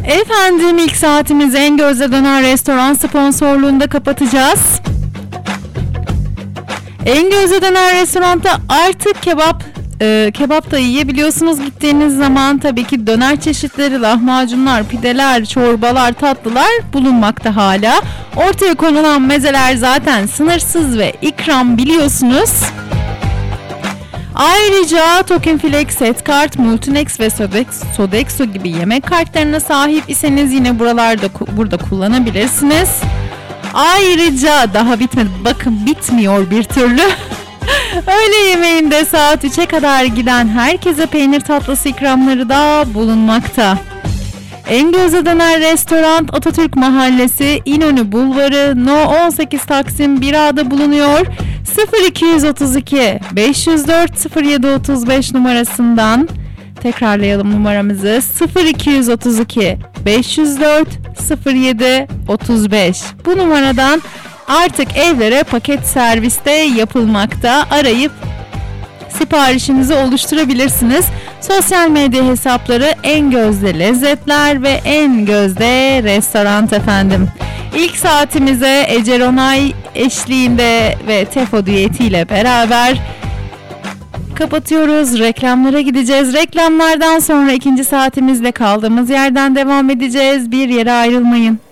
Efendim, ilk saatimizi En Gözde Döner Restoran sponsorluğunda kapatacağız. En Gözde Döner Restoran'da artık kebap da yiyebiliyorsunuz gittiğiniz zaman. Tabii ki döner çeşitleri, lahmacunlar, pideler, çorbalar, tatlılar bulunmakta hala. Ortaya konulan mezeler zaten sınırsız ve ikram, biliyorsunuz. Ayrıca Token Flex, Setkart, Multinex ve Sodexo gibi yemek kartlarına sahip iseniz yine burada kullanabilirsiniz. Ayrıca daha bitmedi. Bakın, bitmiyor bir türlü. Öğle yemeğinde saat 3'e kadar giden herkese peynir tatlısı ikramları da bulunmakta. En Gözde Döner Restoran, Atatürk Mahallesi, İnönü Bulvarı, No 18 Taksim 1A'da bulunuyor. 0232 504 0735 numarasından tekrarlayalım numaramızı. 0232 504 0735. Bu numaradan artık evlere paket serviste yapılmakta. Arayıp siparişinizi oluşturabilirsiniz. Sosyal medya hesapları En Gözde Lezzetler ve En Gözde Restoran efendim. İlk saatimize Ece Ronay eşliğinde ve Tefo düetiyle beraber kapatıyoruz. Reklamlara gideceğiz. Reklamlardan sonra ikinci saatimizle kaldığımız yerden devam edeceğiz. Bir yere ayrılmayın.